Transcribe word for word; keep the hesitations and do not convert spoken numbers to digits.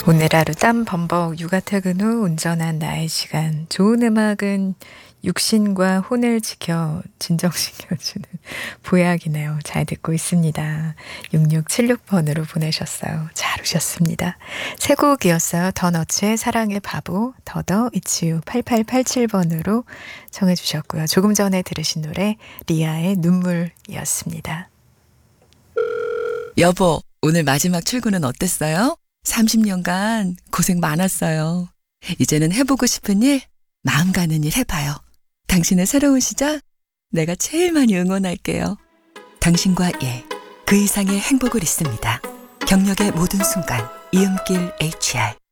오늘 하루 땀 범벅 육아 퇴근 후 운전한 나의 시간. 좋은 음악은 육신과 혼을 지켜 진정시켜주는 보약이네요. 잘 듣고 있습니다. 육육칠육 번으로 보내셨어요. 잘 오셨습니다. 새 곡이었어요. 더너츠의 사랑의 바보, 더더 이츠유 팔팔팔칠 번으로 청해 주셨고요. 조금 전에 들으신 노래 리아의 눈물이었습니다. 여보, 오늘 마지막 출근은 어땠어요? 삼십 년간 고생 많았어요. 이제는 해보고 싶은 일, 마음 가는 일 해봐요. 당신의 새로운 시작, 내가 제일 많이 응원할게요. 당신과 일, 그 이상의 행복을 있습니다. 경력의 모든 순간, 이음길 에이치알.